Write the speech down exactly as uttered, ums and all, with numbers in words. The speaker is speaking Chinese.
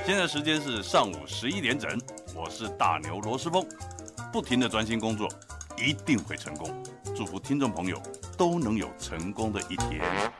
现在时间是上午十一点整，我是大牛罗斯峰，不停的专心工作，一定会成功。祝福听众朋友都能有成功的一天。